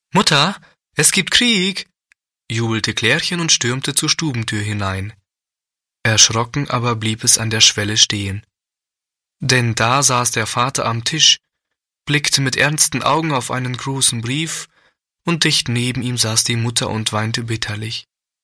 Mutter, es gibt Krieg, jubelte Klärchen und stürmte zur Stubentür hinein. Erschrocken aber blieb es an der Schwelle stehen. Denn da saß der Vater am Tisch, blickte mit ernsten Augen auf einen großen Brief, und dicht neben ihm saß die Mutter und weinte bitterlich.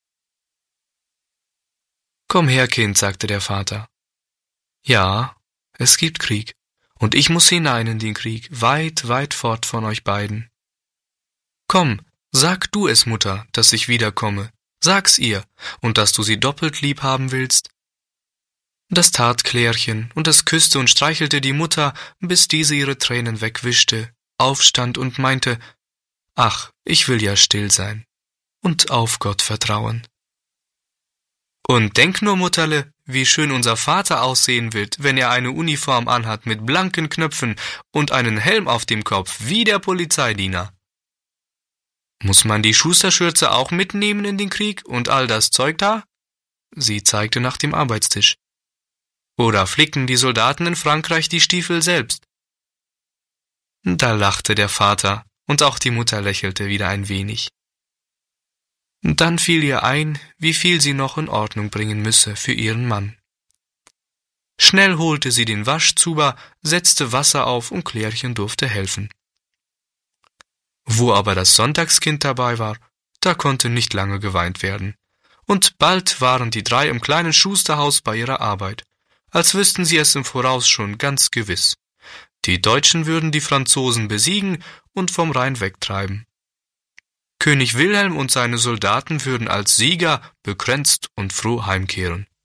»Komm her, Kind«, sagte der Vater. »Ja, es gibt Krieg, und ich muss hinein in den Krieg, weit, weit fort von euch beiden. Komm, sag du es, Mutter, dass ich wiederkomme, sag's ihr, und dass du sie doppelt lieb haben willst.« Das tat Klärchen, und es küsste und streichelte die Mutter, bis diese ihre Tränen wegwischte, aufstand und meinte, »Ach, ich will ja still sein und auf Gott vertrauen.« »Und denk nur, Mutterle, wie schön unser Vater aussehen wird, wenn er eine Uniform anhat mit blanken Knöpfen und einen Helm auf dem Kopf, wie der Polizeidiener.« »Muss man die Schusterschürze auch mitnehmen in den Krieg und all das Zeug da?« Sie zeigte nach dem Arbeitstisch. »Oder flicken die Soldaten in Frankreich die Stiefel selbst?« Da lachte der Vater, und auch die Mutter lächelte wieder ein wenig. Dann fiel ihr ein, wie viel sie noch in Ordnung bringen müsse für ihren Mann. Schnell holte sie den Waschzuber, setzte Wasser auf und Klärchen durfte helfen. Wo aber das Sonntagskind dabei war, da konnte nicht lange geweint werden. Und bald waren die drei im kleinen Schusterhaus bei ihrer Arbeit, als wüssten sie es im Voraus schon ganz gewiss. Die Deutschen würden die Franzosen besiegen und vom Rhein wegtreiben. König Wilhelm und seine Soldaten würden als Sieger bekränzt und froh heimkehren.